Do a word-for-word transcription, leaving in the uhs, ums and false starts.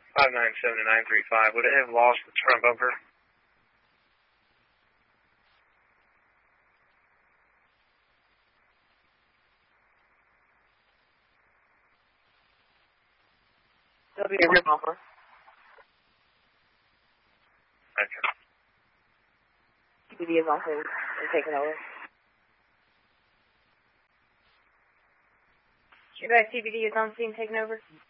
five nine seven nine three five. Would it have lost the front bumper? That'll be a rear bumper. Okay. C B D is on hold and taking over. Your guys' C B D is on scene taking over?